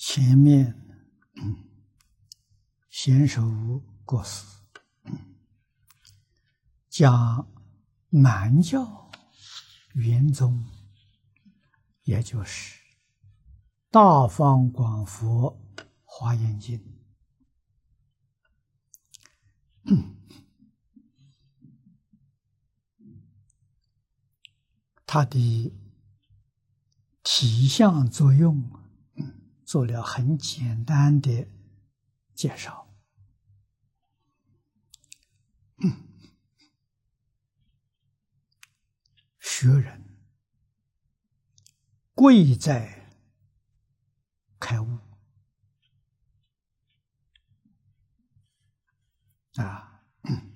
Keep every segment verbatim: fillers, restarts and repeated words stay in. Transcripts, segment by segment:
前面，嗯，贤首过世，嗯，讲南教圆宗，也就是大方广佛华严经，嗯，它的体相作用，嗯，做了很简单的介绍。嗯，学人贵在开悟啊，嗯，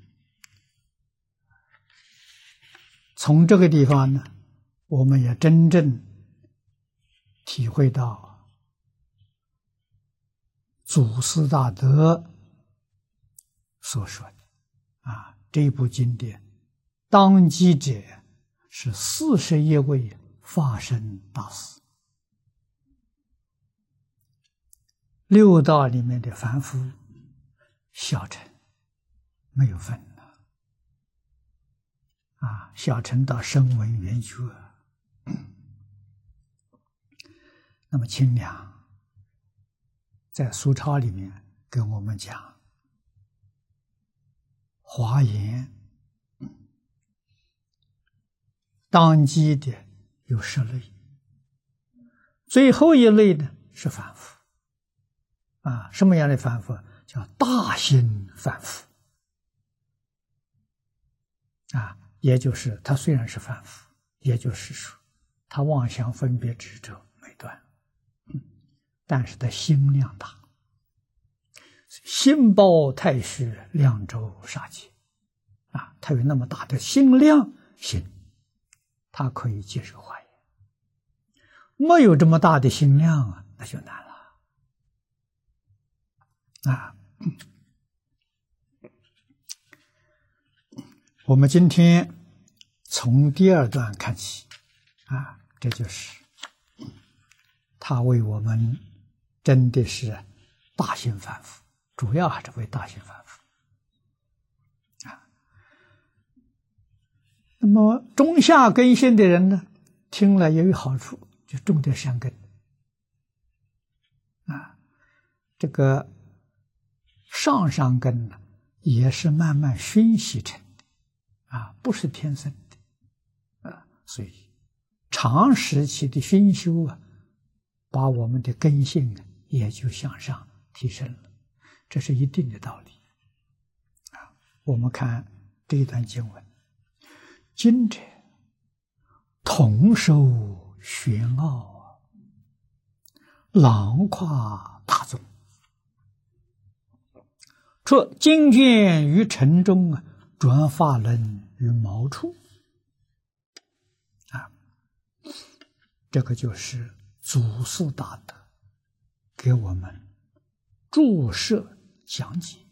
从这个地方呢，我们也真正体会到祖师大德所说的啊，这部经典当机者是四十一位法身大师，六道里面的凡夫小乘没有分了啊，小乘到声闻缘觉。那么清凉在苏钞里面跟我们讲，华严当机的有十类，最后一类呢是凡夫啊，什么样的凡夫？叫大心凡夫啊，也就是他虽然是凡夫，也就是说他妄想分别执着没断，嗯，但是他心量大，心包太虚，量周杀劫啊，他有那么大的心量心，他可以接受华严。没有这么大的心量啊，那就难了啊。我们今天从第二段看起啊，这就是他为我们真的是大心凡夫，主要还是为大心凡夫啊。那么中下根性的人呢，听了也有好处，就种点善根啊。这个上上根呢，也是慢慢熏习成的啊，不是天生的啊。所以长时期的熏修啊，把我们的根性啊也就向上提升了，这是一定的道理啊。我们看这一段经文，今者同受玄奥，囊括大众，出经卷于尘中啊，转法轮于毛处啊，这个就是祖师大德给我们注释讲解